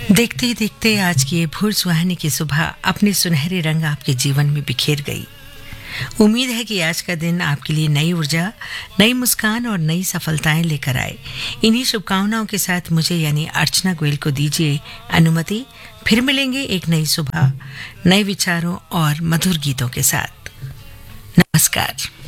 देखते ही देखते आज की ये भोर सुहाने की सुबह अपने सुनहरे रंग आपके जीवन में बिखेर गई। उम्मीद है कि आज का दिन आपके लिए नई ऊर्जा, नई मुस्कान और नई सफलताएं लेकर आए। इन्हीं शुभकामनाओं के साथ मुझे यानी अर्चना गोयल को दीजिए अनुमति। फिर मिलेंगे एक नई सुबह, नए विचारों और मधुर गीतों के साथ। नमस्कार।